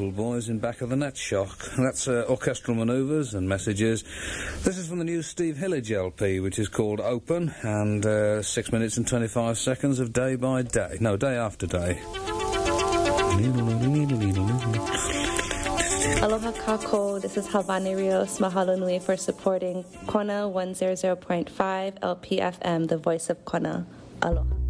Liverpool boys in Back of the Net Shock. That's orchestral manoeuvres and messages. This is from the new Steve Hillage LP, which is called Open, and 6 minutes and 25 seconds of Day by Day. No, Day After Day. Aloha Kako, this is Halvani Rios. Mahalo nui for supporting Kona 100.5 LPFM, the voice of Kona. Aloha.